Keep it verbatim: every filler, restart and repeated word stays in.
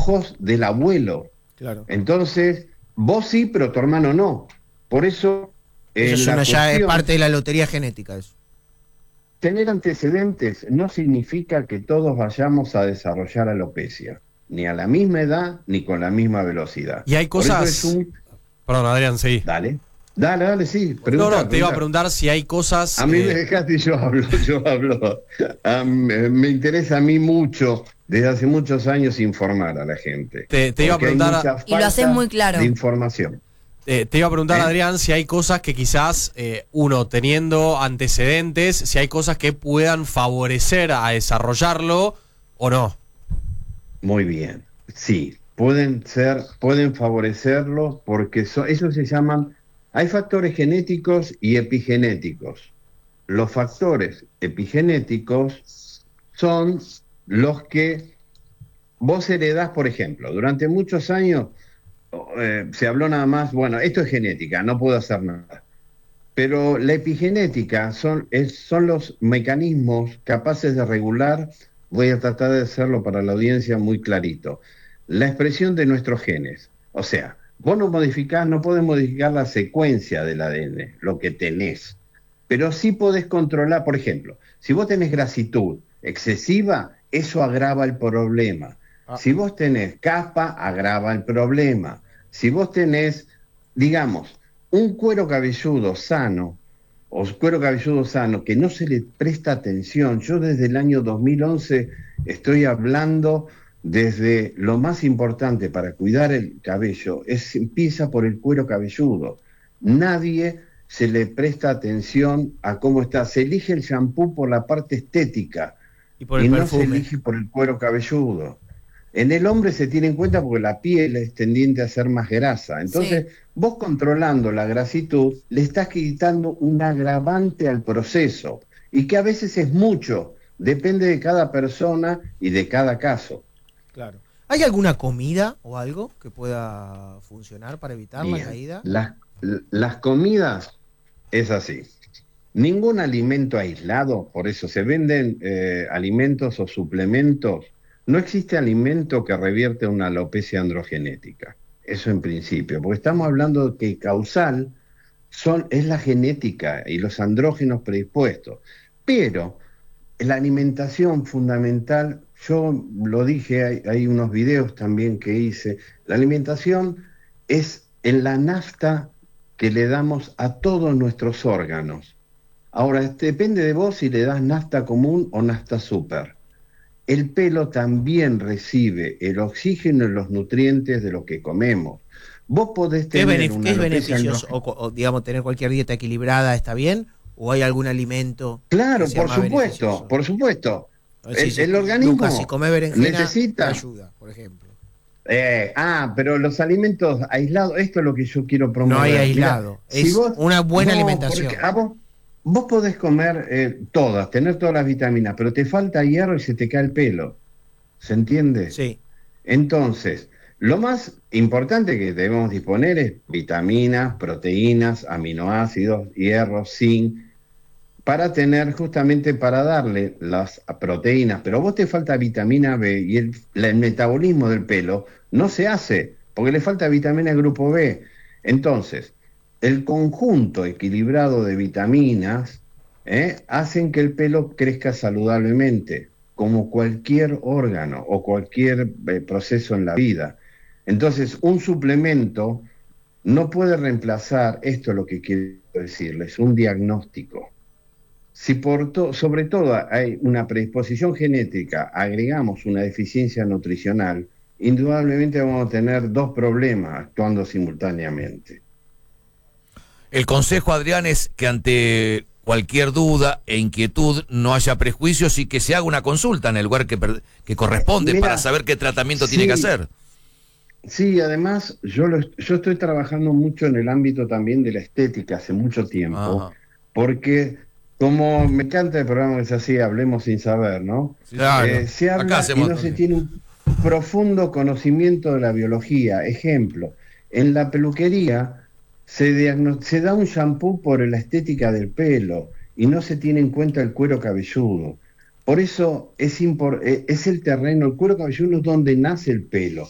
ojos del abuelo. Claro. Entonces, vos sí, pero tu hermano no. Por eso... Eso eh, es, la una, ya es cuestión, parte de la lotería genética eso. tener antecedentes no significa que todos vayamos a desarrollar alopecia, ni a la misma edad, ni con la misma velocidad. Y hay Por eso cosas... es un... Perdón, Adrián, sí. Dale, dale, dale, sí. No, Pregunta, no, te iba a pregunta. preguntar si hay cosas... A mí eh, me dejaste y yo hablo, yo hablo. A mí- me interesa a mí mucho, desde hace muchos años, informar a la gente. Te- te iba a Porque hay preguntar- mucha Y lo haces falta muy claro. de información. Eh, te iba a preguntar, ¿Eh? Adrián, si hay cosas que quizás, eh, uno, teniendo antecedentes, si hay cosas que puedan favorecer a desarrollarlo o no. Muy bien. Sí, pueden ser, pueden favorecerlo porque so- eso se llaman, hay factores genéticos y epigenéticos. Los factores epigenéticos son los que vos heredás, por ejemplo. Durante muchos años eh, se habló nada más, bueno, esto es genética, no puedo hacer nada. Pero la epigenética son, es- son los mecanismos capaces de regular, voy a tratar de hacerlo para la audiencia muy clarito, la expresión de nuestros genes. O sea, vos no modificás, no podés modificar la secuencia del A D N, lo que tenés, pero sí podés controlar, por ejemplo, si vos tenés grasitud excesiva, eso agrava el problema. Ah. Si vos tenés caspa, agrava el problema. Si vos tenés, digamos, un cuero cabelludo sano, o cuero cabelludo sano, que no se le presta atención. Yo desde el año dos mil once estoy hablando desde lo más importante para cuidar el cabello, es, empieza por el cuero cabelludo. Nadie se le presta atención a cómo está. Se elige el shampoo por la parte estética Y por el y no se perfume. elige por el cuero cabelludo. En el hombre se tiene en cuenta porque la piel es tendiente a ser más grasa. Entonces, Sí. vos controlando la grasitud, le estás quitando un agravante al proceso. Y que a veces es mucho. Depende de cada persona y de cada caso. Claro. ¿Hay alguna comida o algo que pueda funcionar para evitar la Bien. caída? Las, las comidas es así. Ningún alimento aislado, por eso se venden eh, alimentos o suplementos. No existe alimento que revierte una alopecia androgenética. Eso en principio, porque estamos hablando de que causal son, es la genética y los andrógenos predispuestos. Pero la alimentación fundamental, yo lo dije, hay, hay unos videos también que hice, la alimentación es en la nafta que le damos a todos nuestros órganos. Ahora, depende de vos si le das nafta común o nafta super. El pelo también recibe el oxígeno y los nutrientes de lo que comemos. Vos podés ¿Qué es, tener benef- una qué es alopecia beneficioso? andro- O, co- o, digamos, tener cualquier dieta equilibrada está bien, o hay algún alimento Claro, que sea por más supuesto, beneficioso? por supuesto. A ver si El, se- el organismo Lucas, si come berenjena, necesita... te ayuda, por ejemplo. Eh, ah, pero los alimentos aislados, esto es lo que yo quiero promover. No hay Mirá, aislado, si es vos- una buena no, alimentación. porque a vos, vos podés comer eh, todas, tener todas las vitaminas, pero te falta hierro y se te cae el pelo. ¿Se entiende? Sí. Entonces, lo más importante que debemos disponer es vitaminas, proteínas, aminoácidos, hierro, zinc, para tener justamente para darle las proteínas, pero a vos te falta vitamina B y el, la- el metabolismo del pelo no se hace porque le falta vitamina grupo B. Entonces, el conjunto equilibrado de vitaminas ¿eh? hacen que el pelo crezca saludablemente, como cualquier órgano o cualquier eh, proceso en la vida. Entonces, un suplemento no puede reemplazar, esto es lo que quiero decirles, un diagnóstico. Si por to- sobre todo hay una predisposición genética, agregamos una deficiencia nutricional, indudablemente vamos a tener dos problemas actuando simultáneamente. El consejo, Adrián, es que ante cualquier duda e inquietud no haya prejuicios y que se haga una consulta en el lugar que, per- que corresponde Mirá, para saber qué tratamiento sí. tiene que hacer. Sí, además yo, lo, yo estoy trabajando mucho en el ámbito también de la estética hace mucho tiempo, Ajá. porque como me encanta el programa que se hacía, Hablemos sin saber, ¿no? Claro. Eh, se Acá habla y hacemos no se también. tiene un profundo conocimiento de la biología. Ejemplo, en la peluquería se, diagno- se da un shampoo por la estética del pelo y no se tiene en cuenta el cuero cabelludo. Por eso es, impor- eh, es el terreno, el cuero cabelludo es donde nace el pelo.